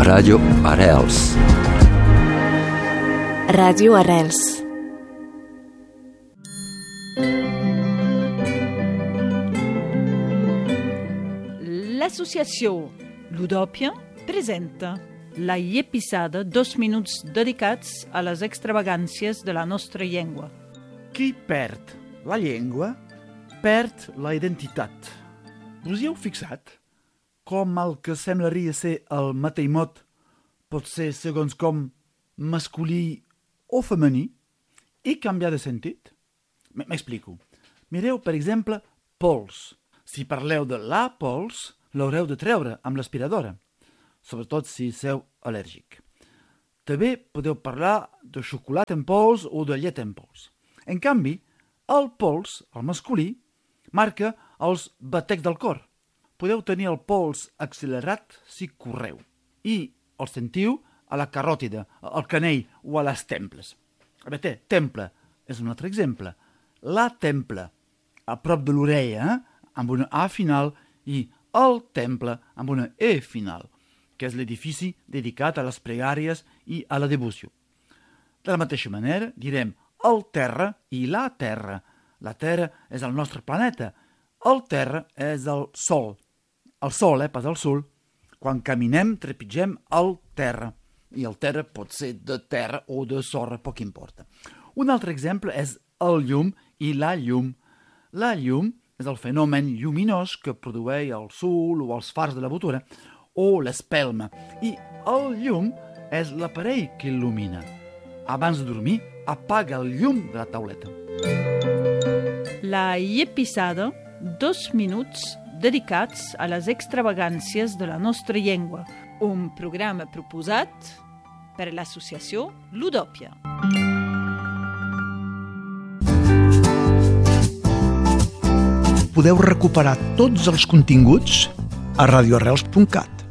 Ràdio Arrels. Ràdio Arrels. L'associació Ludòpia presenta la episode 2 minuts dedicats a les extravagàncies de la nostra llengua. Qui perd la llengua, perd la identitat. Us hi heu fixat? Com el que semblaria ser el mateix mot pot ser segons com masculí o femení i canviar de sentit? M'explico. Mireu, per exemple, pols. Si parleu de la pols, l'haureu de treure amb l'aspiradora, sobretot si sou al·lèrgic. També podeu parlar de xocolata en pols o de llet en pols. En canvi, el pols, el masculí, marca els batecs del cor. Podeu tenir el pols accelerat si correu i el sentiu a la caròtida, al canell o a les temples. Temple és un altre exemple. La temple, a prop de l'orella, amb una A final, i el temple amb una E final, que és l'edifici dedicat a les pregàries i a la devoció. De la mateixa manera, direm el terra i la terra. La terra és el nostre planeta. El terra és el sol. El sol, pas el sol. Quan caminem, trepitgem el terra. I el terra pot ser de terra o de sorra, poc importa. Un altre exemple és el llum i la llum. La llum és el fenomen lluminós que produeix el sol o els fars de la botura, o l'espelma. I el llum és l'aparell que il·lumina. Abans de dormir, apaga el llum de la tauleta. La episode 2 minuts dedicats a les extravagàncies de la nostra llengua, un programa proposat per l'associació Ludòpia. Podeu recuperar tots els continguts a radioarrels.cat.